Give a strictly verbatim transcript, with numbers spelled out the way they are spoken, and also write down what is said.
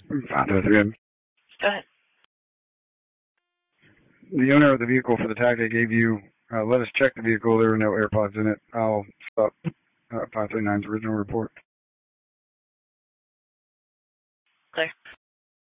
five oh three. Go ahead. The owner of the vehicle for the tag they gave you, uh, let us check the vehicle. There were no AirPods in it. I'll stop uh, five three nine's original report. Clear.